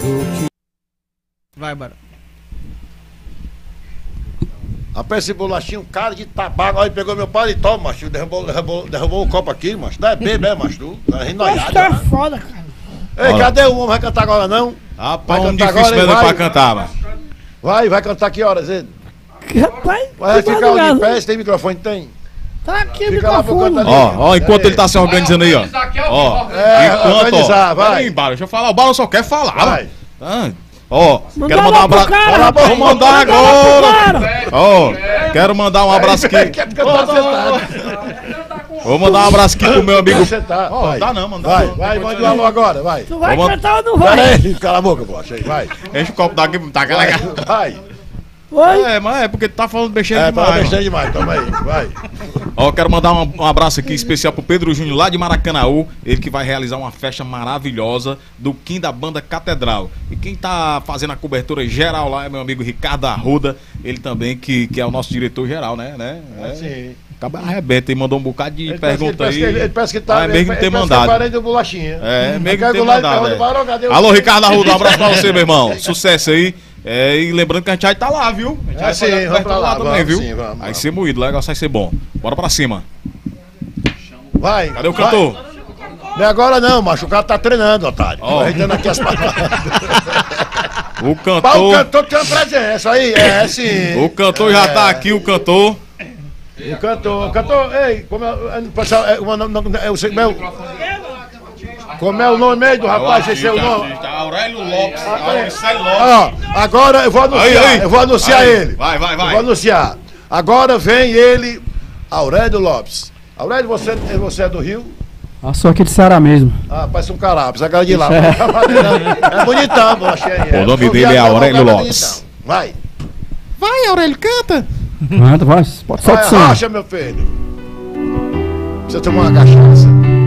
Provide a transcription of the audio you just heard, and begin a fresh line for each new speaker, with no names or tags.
Vai, bora.
Rapaz, esse bolachinho, cara de tabaco, aí pegou meu paletó, macho, derrubou o copo aqui, macho. Tá bebê, é, macho, tu tá rindo
Acho que é foda, cara.
Ei, cadê o homem? Vai cantar agora não?
Rapaz,
Vai
um
cantar
difícil
agora,
mesmo
vai.
pra cantar, mano.
Vai cantar que horas, ele?
Rapaz,
Vai
que
ficar de
madrugada.
pé, se tem microfone, tem?
Tá aqui o
Fica lá pro
microfone.
canto ali.
Ó, enquanto ele tá se organizando aí, ó. Ó,
organizar,
ó.
vai.
Peraí, Bala, deixa eu falar, o Bala só quer falar,
Vai.
mano. Ó,
Manda
quero mandar um
lá pro
abraço.
cara,
Vou
rapaz.
mandar
Manda lá pro
agora.
cara.
Ó, quero mandar um abraço aqui.
Quer cantar sentado.
Vou mandar um abraço aqui pro meu amigo.
Quer sentar,
Ó,
vai.
dá não, mano.
Vai, mande um alô agora, vai.
Tu vai
Vamos-
cantar ou não
Pera
vai?
aí, cala a boca, poxa, aí, vai.
Enche o copo daqui, tá
Vai,
aquela.
vai.
Oi?
É, mas é porque tu tá falando besteira
É,
demais.
para
mano.
mexer demais, toma aí, vai.
Ó, quero mandar um abraço aqui especial pro Pedro Júnior lá de Maracanaú, ele que vai realizar uma festa maravilhosa do Kim da Banda Catedral. E quem tá fazendo a cobertura geral lá é meu amigo Ricardo Arruda, ele também que é o nosso diretor geral, né? É.
Sim.
Acaba arrebenta e mandou um bocado de
Ele
pergunta aí.
Ele parece que tá.
Ah, é mesmo que ter
ele parece
mandado.
Que é parente do bolachinha.
É, meio que
Aí
ter
pega lá e
mandado.
pergunta, "Barão, cadê o-"
Alô, Ricardo Arruda, um abraço pra você, meu irmão. Sucesso aí. É, e lembrando que a gente vai tá lá, viu? A gente vai
sim,
fazer a
vamos
cobertura
pra lá,
também,
vamos,
viu?
sim, vamos,
Vai
vamos.
ser moído, o negócio vai ser bom. Bora pra cima.
Vai.
Cadê o
vai.
cantor?
Não é agora não, macho. O cara tá treinando, otário.
Ó.
Ajeitando aqui as palavras.
O
O
cantor.
cantor tem uma presença aí, é sim.
O cantor já tá aqui, o cantor.
O cantor, ei, como é, pessoal, como é o nome meio do rapaz, esse é o nome?
Aurélio Lopes.
Ó, agora eu vou anunciar,
Aí.
eu vou anunciar
Aí.
ele.
Vai.
Eu vou anunciar. Agora vem ele, Aurélio Lopes. Aurélio, você é do Rio?
Ah, sou aqui de Ceará mesmo.
Ah, parece um carapes, a cara de lá. É bonitão, eu achei.
O nome dele é Aurélio Lopes.
Vai.
Vai, Aurélio, canta.
Canta, vai, pode soltar o som.
Racha, meu filho. Precisa tomar uma cachaça.